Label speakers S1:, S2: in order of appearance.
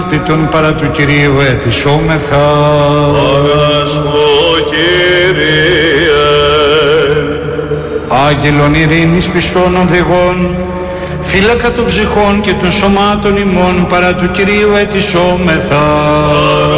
S1: Τον παρά του Κυρίου ετισόμεθα.
S2: Αγαθό Κύριε.
S1: Άγγελον ειρήνης πιστών οδηγών, φύλακα των ψυχών και των σωμάτων ημών παρά του Κυρίου ετισόμεθα.